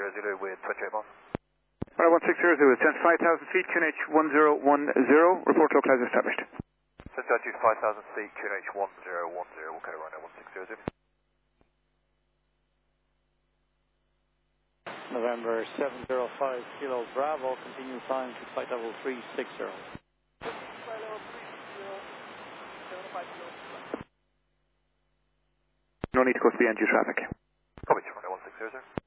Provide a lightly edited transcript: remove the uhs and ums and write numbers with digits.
Zulu with 28 miles. Alright, 160 Zulu, descent 5,000 feet, QNH 1010, report low clouds established. Descent altitude 5,000 feet, QNH 1010, we'll cut around now 160 Zulu. November 705 Kilo Bravo, continue climb to flight level 360. No need to go to the NG traffic. Copy, 160 Zulu.